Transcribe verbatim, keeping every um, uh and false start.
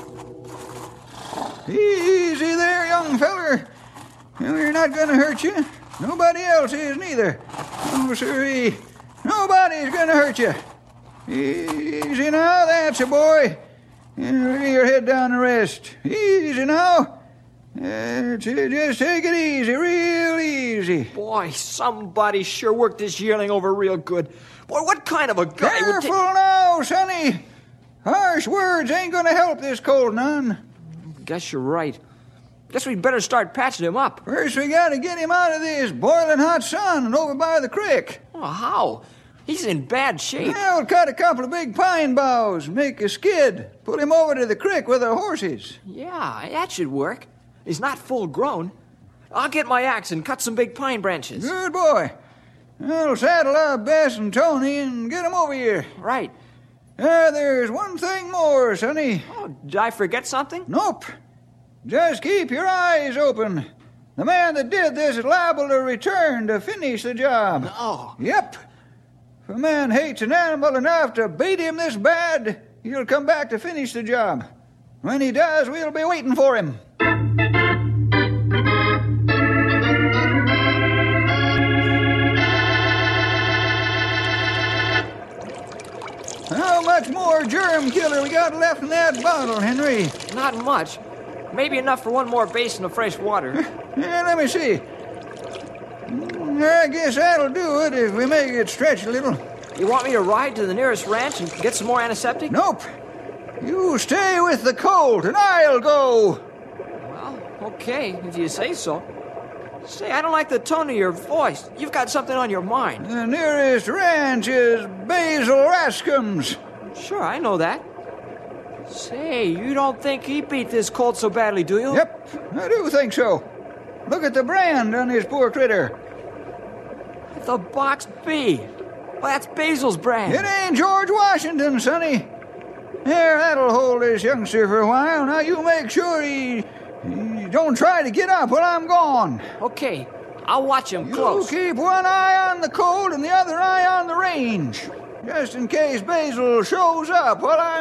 Easy there, young feller. We're not going to hurt you. Nobody else is neither. Oh, sirree. Nobody's going to hurt you. Easy now, that's a boy. Lay your head down and rest. Easy now. That's it. Just take it easy, real easy. Boy, somebody sure worked this yearling over real good. Boy, what kind of a guy Careful would take... now, sonny. Harsh words ain't going to help this cold none. Guess you're right. Guess we'd better start patching him up. First, we got to get him out of this boiling hot sun and over by the creek. Oh, how? He's in bad shape. Yeah, we'll cut a couple of big pine boughs, make a skid, pull him over to the creek with our horses. Yeah, that should work. He's not full grown. I'll get my axe and cut some big pine branches. Good boy. I'll saddle up Bess and Tony and get 'em over here. Right. Uh, there's one thing more, sonny. Oh, did I forget something? Nope. Just keep your eyes open. The man that did this is liable to return to finish the job. No. Yep. If a man hates an animal enough to beat him this bad, he'll come back to finish the job. When he does, we'll be waiting for him. How much more germ killer we got left in that bottle, Henry? Not much. Maybe enough for one more basin of fresh water. Yeah, let me see. I guess that'll do it if we make it stretch a little. You want me to ride to the nearest ranch and get some more antiseptic? Nope. You stay with the colt and I'll go. Well, okay, if you say so. Say, I don't like the tone of your voice. You've got something on your mind. The nearest ranch is Basil Rascom's. Sure, I know that. Say, you don't think he beat this colt so badly, do you? Yep, I do think so. Look at the brand on his poor critter. The Box B. Well, that's Basil's brand. It ain't George Washington, sonny. There, that'll hold this youngster for a while. Now you make sure he, he don't try to get up while I'm gone. Okay, I'll watch him You close. keep one eye on the colt and the other eye on the range, just in case Basil shows up while I'm